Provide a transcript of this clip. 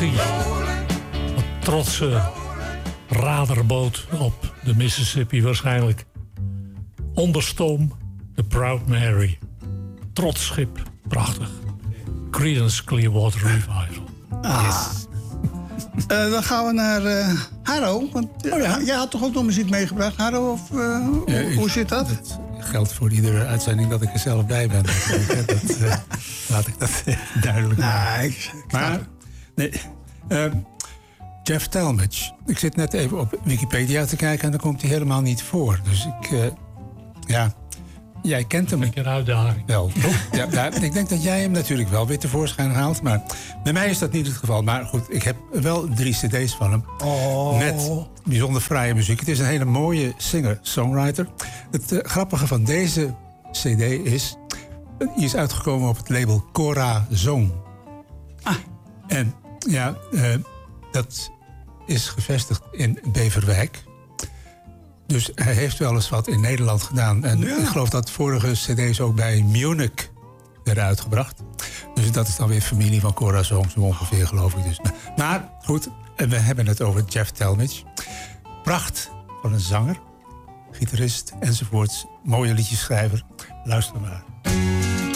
Liberty. Een trotse raderboot op de Mississippi waarschijnlijk. Onder stoom, de Proud Mary. Trots schip, prachtig. Creedence Clearwater Revival. Yes. Dan gaan we naar Harro. Want jij had toch ook nog muziek meegebracht, Harro? Of hoe zit dat? Het geldt voor iedere uitzending dat ik er zelf bij ben. Laat ik dat duidelijk maken. Maar, Jeff Talmadge. Ik zit net even op Wikipedia te kijken en dan komt hij helemaal niet voor. Dus jij kent hem. Een uitdaging. Wel, ja, ik denk dat jij hem natuurlijk wel weer tevoorschijn haalt. Maar bij mij is dat niet het geval. Maar goed, ik heb wel 3 cd's van hem. Met bijzonder fraaie muziek. Het is een hele mooie singer-songwriter. Het grappige van deze cd is... die is uitgekomen op het label Corazon. En dat is gevestigd in Beverwijk. Dus hij heeft wel eens wat in Nederland gedaan. En ik geloof dat vorige cd's ook bij Munich werden uitgebracht. Dus dat is dan weer familie van Corazon, zo ongeveer, geloof ik. Dus. Maar goed, we hebben het over Jeff Talmadge. Pracht van een zanger, gitarist enzovoorts. Mooie liedjeschrijver. Luister maar.